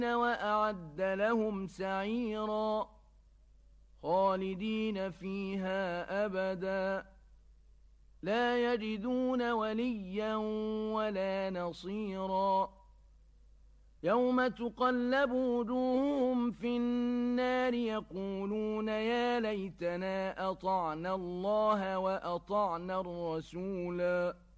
وأعد لهم سعيرا خالدين فيها أبدا لا يجدون وليا ولا نصيرا يوم تقلب وجوههم في النار يقولون يا ليتنا أطعنا الله وأطعنا الرسولا